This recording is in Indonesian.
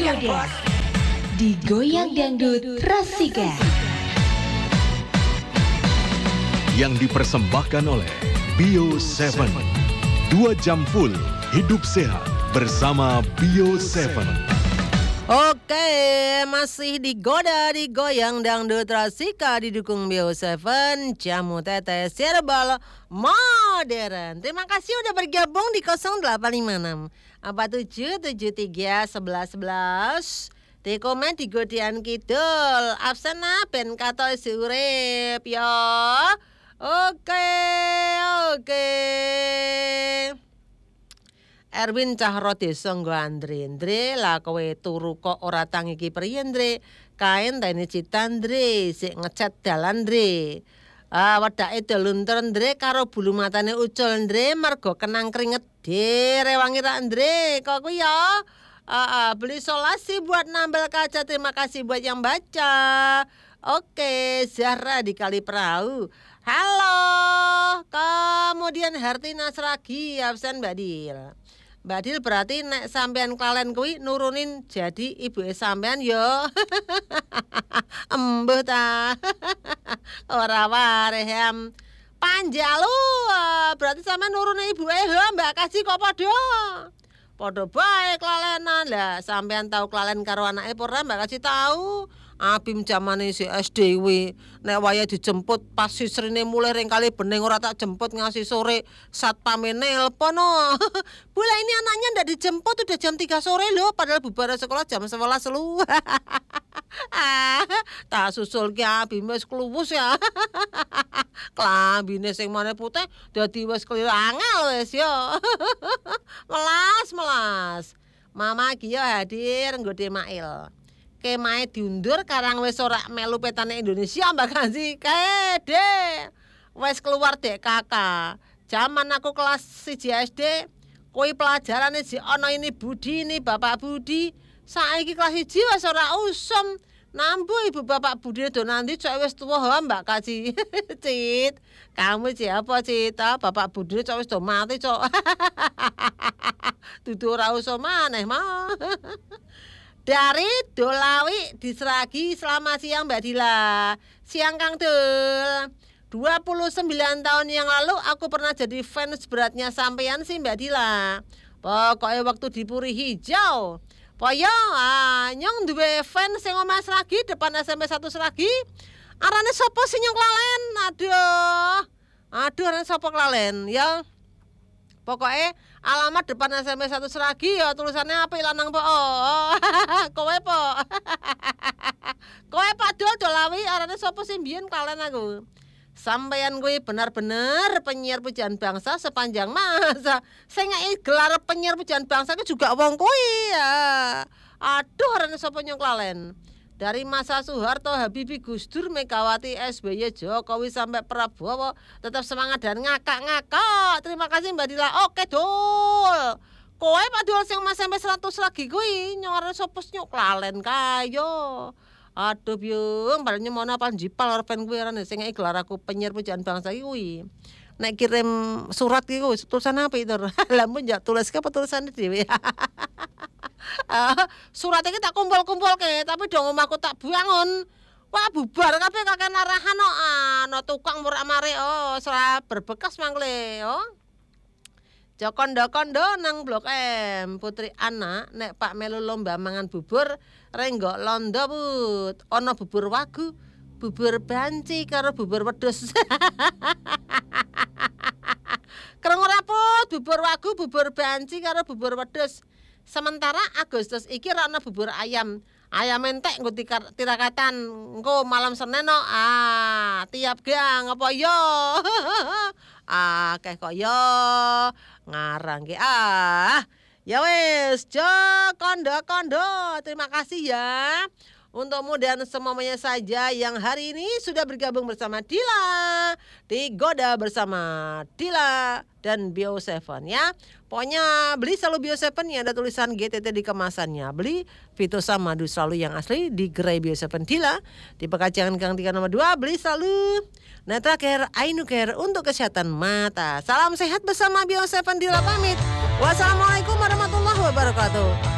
Digoda, digoyang dangdut Rasika. Yang dipersembahkan oleh Bio 7. 2 jam full hidup sehat bersama Bio 7. Oke, masih digoda, digoyang dangdut Rasika didukung Bio 7, jamu tetes herbal modern. Terima kasih udah bergabung di 0856 4773 1111. Di komen di godian kidul absena ben kato isi urip ya. Oke. Erwin Cahro Desa nggo Andre lah kowe turu kok ora tangi ki priye Andre kaen tene citandre sik ngecat dalan Andre wedake delunter Andre karo bulu matane ucul Andre mergo kenang keringet rewangi ra Andre kok ku ya beli solasi buat nambel kaca. Terima kasih buat yang baca. Oke, Zahra di Kali Perahu. Halo. Kemudian Hartina Sragi absen Mbak Dil. Mbak Dil berarti nek sampean klalen kuwi nurunin jadi ibuke sampean yo. Embuh ta. Ora warehem. Panjalu berarti sampean nurunin ibuke Mbak Kasih kok padha bae klalenan lah. Sampean tahu klalen karo anake ora Mbak Kasih tahu. Abim zamane si SD kuwi nek waya dijemput pas sisrine mulai ring kali bening ora tak jemput ngasih sore satpame nelpon. Bula ini anaknya ndak dijemput udah jam 3 sore loh padahal bubar sekolah jam 11 lu. Tak susul ki Abim wis kluwus ya. Klambine sing mane putih dadi wis keliro angel wis yo. Melas. Mama ki yo hadir nggo Mail. Kemae diundur karang wis ora melu petane Indonesia Mbak Gansi. Kede. Wis keluar dek kakak. Zaman aku kelas 1 SD, kuwi pelajarane si ana ini Budi ini Bapak Budi. Saiki kelas 1 wis ora usum. Nambu ibu Bapak Budi do nanti cok wis tuwa Mbak Kasih. Cit, kamu siapa Cit? Bapak Budi cok wis do mati cok. Dudu ora usum maneh mah. Dari Dolawi di Sragi, selamat siang Mbak Dila. Siang Kang Dul. 29 tahun yang lalu aku pernah jadi fans beratnya sampean sih Mbak Dila. Pokoknya waktu di Puri Hijau. Poyo nyong duwe fans sing omah Sragi depan SMP 1 Sragi. Arane sapa sing nyong klalen? Aduh arane sapa klalen ya. Pokoknya alamat depan SMP 1 Sragi ya tulisannya apa lanang po. Kowe po. Kowe Pak Dolawi arane sapa sing biyen kalian aku. Sampeyan kuwi benar-benar penyiar pujian bangsa sepanjang masa. Sing ngeki gelar penyiar pujian bangsa ku juga wong kuwi ya. Aduh arane sapa nyong klalen. Dari masa Soeharto, Habibie, Gus Dur, Megawati, SBY, Jokowi sampai Prabowo tetap semangat dan ngakak-ngakak. Terima kasih Mbak Dila. Oke Dul. Kowe Pak Dul sing mas sampai 100 lagi kuwi nyore sapa nyok klalen kayo. Aduh byung, padahal nyemono Panjipal orpen kuwi arane sing gelar aku penyiar pujian bangsa kuwi. Nek kirim surat iki tulisan apa itu? Lamun njak tulis ke apa tulisane dhewe. Surat iki tak kumpul-kumpulke tapi dong omahku tak bangun. Wah bubar kabeh kakek narahan no tukang murak-mare ora berbekas mangle Jokondo-kondo nang Blok M. Putri anak nek Pak melu lomba mangan bubur renggok londo Put. Ana bubur wagu, bubur banci karo bubur wedhus. Krungu ora Put, bubur wagu, bubur banci karo bubur wedhus. Sementara Agustus iki ra ana bubur ayam. Ayam entek nggo tirakatan. Engko malam Senin tiap gang apa yo. Akeh kok yo. Ngarang ki Ya wis, kondo-kondo. Terima kasih ya. Untukmu dan semuanya saja yang hari ini sudah bergabung bersama Dila. Digoda bersama Dila dan Bio 7 ya. Pokoknya beli selalu Bio 7 yang ada tulisan GTT di kemasannya. Beli Vitosa Madu selalu yang asli di gerai Bio 7 Dila. Di Pekajangan Gang 3 nomor 2 beli selalu Netra Care, Ainu Care untuk kesehatan mata. Salam sehat bersama Bio 7 Dila pamit. Wassalamualaikum warahmatullahi wabarakatuh.